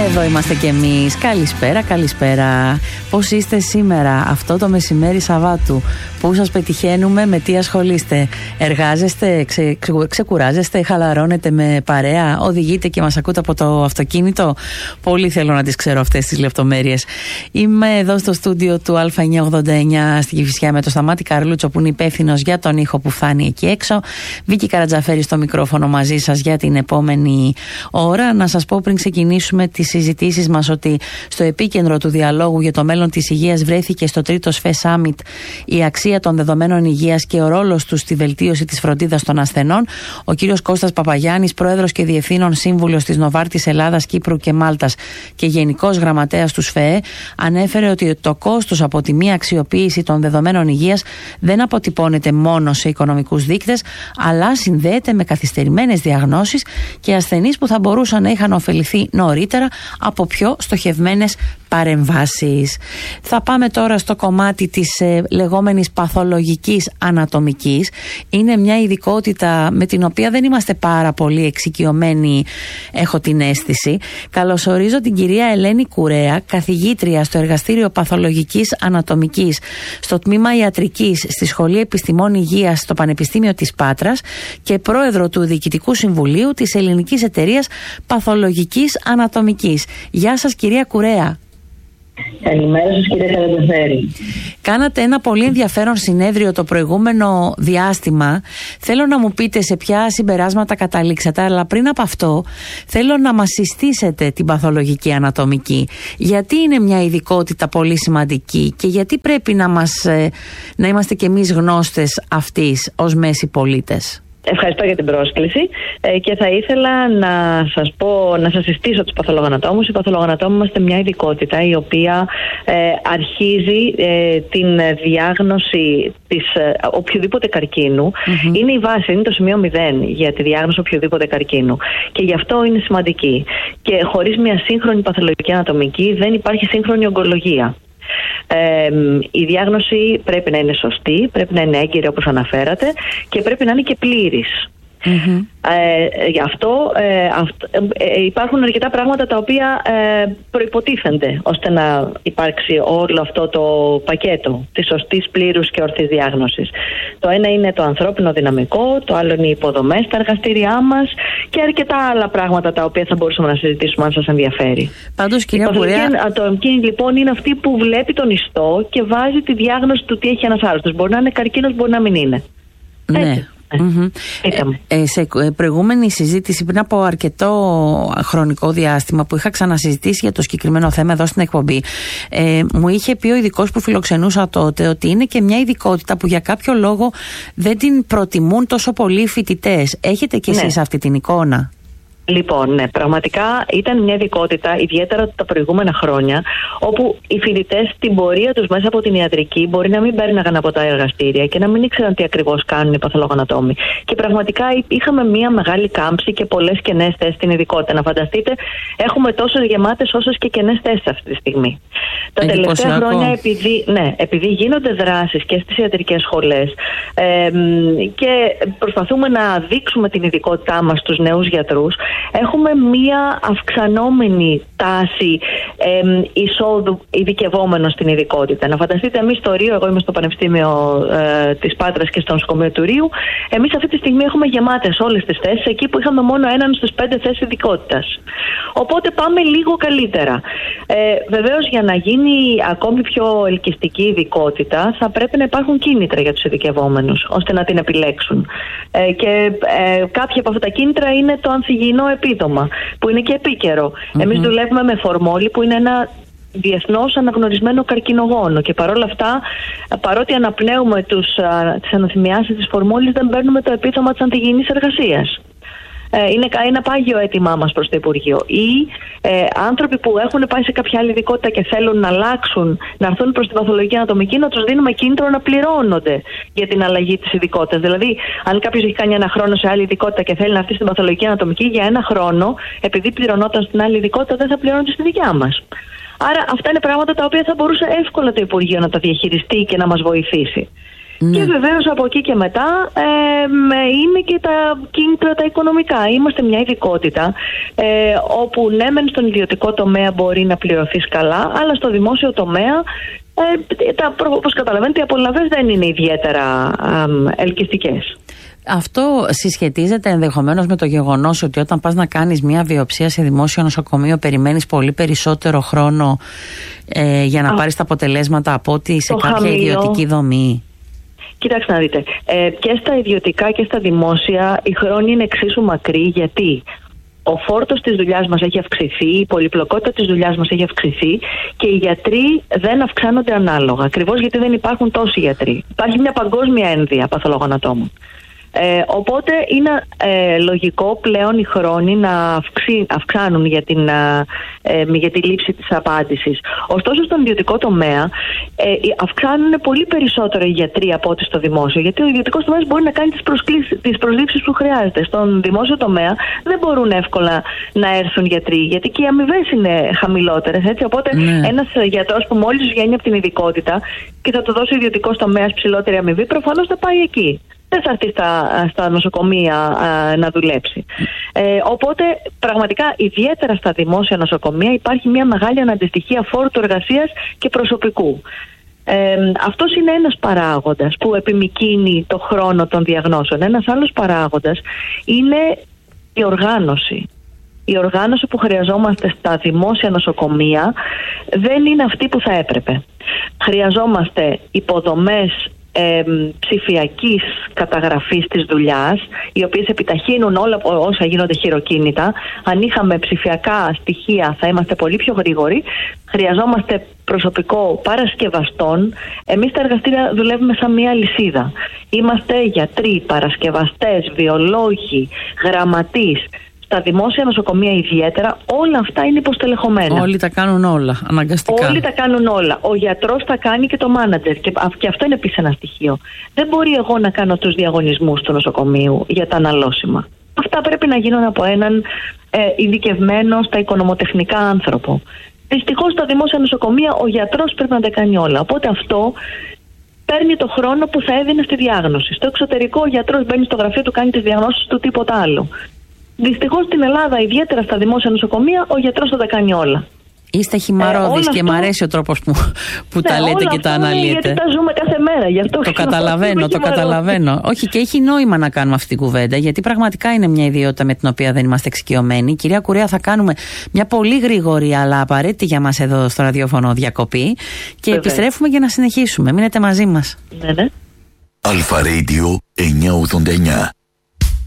Εδώ είμαστε κι εμείς. Καλησπέρα, καλησπέρα. Πώς είστε σήμερα, αυτό το μεσημέρι Σαββάτου? Πού σας πετυχαίνουμε, με τι ασχολείστε? Εργάζεστε, ξεκουράζεστε, χαλαρώνετε με παρέα, οδηγείτε και μας ακούτε από το αυτοκίνητο? Πολύ θέλω να τις ξέρω αυτές τις λεπτομέρειες. Είμαι εδώ στο στούντιο του Α989 στη Κηφισιά με το Σταμάτη Καρλούτσο, που είναι υπεύθυνος για τον ήχο που φτάνει εκεί έξω. Βίκη Καρατζαφέρη στο μικρόφωνο μαζί σας για την επόμενη ώρα. Να σας πω πριν ξεκινήσουμε τις συζητήσεις μας ότι στο επίκεντρο του διαλόγου για το μέλλον της υγείας βρέθηκε στο τρίτο ΣΦΕ Summit η αξία των δεδομένων υγείας και ο ρόλος τους στη βελτίωση της φροντίδας των ασθενών. Ο κύριος Κώστας Παπαγιάννης, πρόεδρος και διευθύνων σύμβουλος της Νοβάρτης Ελλάδας, Κύπρου και Μάλτας και γενικός γραμματέας του ΣΦΕ, ανέφερε ότι το κόστος από τη μη αξιοποίηση των δεδομένων υγείας δεν αποτυπώνεται μόνο σε οικονομικούς δείκτες, αλλά συνδέεται με καθυστερημένες διαγνώσεις και ασθενείς που θα μπορούσαν να είχαν ωφεληθεί νωρίτερα από πιο στοχευμένες παρεμβάσεις. Θα πάμε τώρα στο κομμάτι της λεγόμενης παθολογικής ανατομικής. Είναι μια ειδικότητα με την οποία δεν είμαστε πάρα πολύ εξοικειωμένοι, έχω την αίσθηση. Καλωσορίζω την κυρία Ελένη Κουρέα, καθηγήτρια στο Εργαστήριο Παθολογικής Ανατομικής στο Τμήμα Ιατρικής στη Σχολή Επιστημών Υγείας στο Πανεπιστήμιο της Πάτρας και πρόεδρο του Διοικητικού Συμβουλίου της Ελληνικής Εταιρείας Παθολογικής Ανατομικής. Γεια σας, κυρία Κουρέα. Καλημέρα σας, κύριε Καρατζαφέρη. Κάνατε ένα πολύ ενδιαφέρον συνέδριο το προηγούμενο διάστημα. Θέλω να μου πείτε σε ποια συμπεράσματα καταλήξατε, αλλά πριν από αυτό θέλω να μας συστήσετε την παθολογική ανατομική. Γιατί είναι μια ειδικότητα πολύ σημαντική και γιατί πρέπει να είμαστε κι εμείς γνώστες αυτής ως μέση πολίτες? Ευχαριστώ για την πρόσκληση και θα ήθελα να σας συστήσω τους παθολογανατόμους. Οι παθολογανατόμοι είμαστε μια ειδικότητα η οποία αρχίζει την διάγνωση της οποιοδήποτε καρκίνου. Είναι η βάση, είναι το σημείο 0 για τη διάγνωση οποιοδήποτε καρκίνου και γι' αυτό είναι σημαντική. Και χωρίς μια σύγχρονη παθολογική ανατομική δεν υπάρχει σύγχρονη ογκολογία. Η διάγνωση πρέπει να είναι σωστή, πρέπει να είναι έγκυρη όπως αναφέρατε και πρέπει να είναι και πλήρης. Γι' αυτό υπάρχουν αρκετά πράγματα τα οποία προϋποτίθενται ώστε να υπάρξει όλο αυτό το πακέτο της σωστής, πλήρους και ορθής διάγνωσης. Το ένα είναι το ανθρώπινο δυναμικό, το άλλο είναι οι υποδομές στα εργαστήριά μας και αρκετά άλλα πράγματα τα οποία θα μπορούσαμε να συζητήσουμε αν σας ενδιαφέρει. Πάντως, κυρία Κουρέα, η ατομική λοιπόν είναι αυτή που βλέπει τον ιστό και βάζει τη διάγνωση του τι έχει ένας άρρωστος. Μπορεί να είναι καρκίνος, μπορεί να μην είναι. Ναι. Σε προηγούμενη συζήτηση πριν από αρκετό χρονικό διάστημα που είχα ξανασυζητήσει για το συγκεκριμένο θέμα εδώ στην εκπομπή, μου είχε πει ο ειδικός που φιλοξενούσα τότε ότι είναι και μια ειδικότητα που για κάποιο λόγο δεν την προτιμούν τόσο πολύ οι φοιτητές. Έχετε κι εσείς αυτή την εικόνα? Λοιπόν, ναι, πραγματικά ήταν μια ειδικότητα, ιδιαίτερα τα προηγούμενα χρόνια, όπου οι φοιτητές στην πορεία τους μέσα από την ιατρική μπορεί να μην παίρναγαν από τα εργαστήρια και να μην ήξεραν τι ακριβώς κάνουν οι παθολογανατόμοι. Και πραγματικά είχαμε μια μεγάλη κάμψη και πολλές κενές θέσεις στην ειδικότητα. Να φανταστείτε, έχουμε τόσες γεμάτες όσες και κενές θέσεις αυτή τη στιγμή. Τα τελευταία χρόνια, επειδή γίνονται δράσεις και στις ιατρικές σχολές και προσπαθούμε να δείξουμε την ειδικότητά μας στους νέους γιατρούς, έχουμε μία αυξανόμενη τάση εισόδου ειδικευόμενων στην ειδικότητα. Να φανταστείτε, εμείς στο Ρίο, εγώ είμαι στο Πανεπιστήμιο της Πάτρας και στο νοσοκομείο του Ρίου, εμείς αυτή τη στιγμή έχουμε γεμάτες όλες τις θέσεις, εκεί που είχαμε μόνο έναν στις 5 θέσεις ειδικότητας. Οπότε πάμε λίγο καλύτερα. Βεβαίως, για να γίνει ακόμη πιο ελκυστική ειδικότητα, θα πρέπει να υπάρχουν κίνητρα για τους ειδικευόμενους, ώστε να την επιλέξουν. Και κάποια από αυτά τα κίνητρα είναι το ανθυγιεινό επίδομα, που είναι και επίκαιρο. Εμείς δουλεύουμε με φορμόλι, που είναι ένα διεθνώς αναγνωρισμένο καρκινογόνο, και παρόλα αυτά, παρότι αναπνέουμε τις αναθυμιάσεις της φορμόλης, δεν παίρνουμε το επίδομα της ανθυγιεινής εργασίας. Είναι ένα πάγιο αίτημά μας προς το Υπουργείο. Ή άνθρωποι που έχουν πάει σε κάποια άλλη ειδικότητα και θέλουν να αλλάξουν, να έρθουν προς την παθολογική ανατομική, να τους δίνουμε κίνητρο να πληρώνονται για την αλλαγή της ειδικότητας. Δηλαδή, αν κάποιος έχει κάνει ένα χρόνο σε άλλη ειδικότητα και θέλει να έρθει στην παθολογική ανατομική, για ένα χρόνο, επειδή πληρωνόταν στην άλλη ειδικότητα, δεν θα πληρώνεται στη δικιά μας. Άρα, αυτά είναι πράγματα τα οποία θα μπορούσε εύκολα το Υπουργείο να τα διαχειριστεί και να μας βοηθήσει. Και βεβαίως από εκεί και μετά είναι και τα κίνητρα τα οικονομικά. Είμαστε μια ειδικότητα όπου ναι μεν στον ιδιωτικό τομέα μπορεί να πληρωθείς καλά, αλλά στο δημόσιο τομέα όπως καταλαβαίνετε οι απολαβές δεν είναι ιδιαίτερα ελκυστικές. Αυτό συσχετίζεται ενδεχομένως με το γεγονός ότι όταν πας να κάνεις μια βιοψία σε δημόσιο νοσοκομείο περιμένεις πολύ περισσότερο χρόνο για να πάρεις τα αποτελέσματα από ότι σε κάποια ιδιωτική δομή? Κοιτάξτε να δείτε, και στα ιδιωτικά και στα δημόσια η χρόνη είναι εξίσου μακρύ, γιατί ο φόρτος της δουλειάς μας έχει αυξηθεί, η πολυπλοκότητα της δουλειάς μας έχει αυξηθεί και οι γιατροί δεν αυξάνονται ανάλογα. Ακριβώς γιατί δεν υπάρχουν τόσοι γιατροί. Υπάρχει μια παγκόσμια ένδυα παθολόγων ατόμων. Οπότε είναι λογικό πλέον οι χρόνοι να αυξάνουν για τη λήψη της απάντησης. Ωστόσο στον ιδιωτικό τομέα αυξάνουν πολύ περισσότερο οι γιατροί από ό,τι στο δημόσιο, γιατί ο ιδιωτικός τομέας μπορεί να κάνει τις προσλήψεις που χρειάζεται. Στον δημόσιο τομέα δεν μπορούν εύκολα να έρθουν γιατροί, γιατί και οι αμοιβές είναι χαμηλότερες. Οπότε ένας γιατρός που μόλις βγαίνει από την ειδικότητα και θα του δώσει ο ιδιωτικός τομέας ψηλότερη αμοιβή, προφανώς θα πάει εκεί. Δεν θα έρθει στα νοσοκομεία να δουλέψει. Οπότε πραγματικά ιδιαίτερα στα δημόσια νοσοκομεία υπάρχει μια μεγάλη αναντιστοιχία φόρτου εργασίας και προσωπικού. Αυτός είναι ένας παράγοντας που επιμικρύνει το χρόνο των διαγνώσεων. Ένας άλλος παράγοντας είναι η οργάνωση. Η οργάνωση που χρειαζόμαστε στα δημόσια νοσοκομεία δεν είναι αυτή που θα έπρεπε. Χρειαζόμαστε υποδομές ψηφιακής καταγραφής της δουλειάς, οι οποίες επιταχύνουν όλα όσα γίνονται χειροκίνητα. Αν είχαμε ψηφιακά στοιχεία θα είμαστε πολύ πιο γρήγοροι. Χρειαζόμαστε προσωπικό παρασκευαστών. Εμείς στα εργαστήρια δουλεύουμε σαν μια λυσίδα. Είμαστε γιατροί, παρασκευαστές, βιολόγοι, γραμματείς. Στα δημόσια νοσοκομεία ιδιαίτερα όλα αυτά είναι υποστελεχωμένα. Όλοι τα κάνουν όλα, αναγκαστικά. Όλοι τα κάνουν όλα. Ο γιατρός θα κάνει και το μάνατζερ. Και αυτό είναι επίσης ένα στοιχείο. Δεν μπορεί εγώ να κάνω τους διαγωνισμούς του νοσοκομείου για τα αναλώσιμα. Αυτά πρέπει να γίνουν από έναν ειδικευμένο στα οικονομοτεχνικά άνθρωπο. Δυστυχώς στα δημόσια νοσοκομεία ο γιατρός πρέπει να τα κάνει όλα. Οπότε αυτό παίρνει το χρόνο που θα έδινε στη διάγνωση. Στο εξωτερικό ο γιατρός μπαίνει στο γραφείο του, κάνει τις διαγνώσεις του, τίποτα άλλο. Δυστυχώς στην Ελλάδα, ιδιαίτερα στα δημόσια νοσοκομεία, ο γιατρός θα τα κάνει όλα. Είστε χυμαρώδης και μ' αρέσει ο τρόπος που τα λέτε και τα αναλύετε. Γιατί τα ζούμε κάθε μέρα. Γι' αυτό το καταλαβαίνω. Όχι, και έχει νόημα να κάνουμε αυτή την κουβέντα, γιατί πραγματικά είναι μια ιδιότητα με την οποία δεν είμαστε εξοικειωμένοι. Κυρία Κουρέα, θα κάνουμε μια πολύ γρήγορη αλλά απαραίτητη για μας εδώ στο ραδιόφωνο διακοπή και επιστρέφουμε για να συνεχίσουμε. Μείνετε μαζί μας. Ναι. Αλφα Radio 989.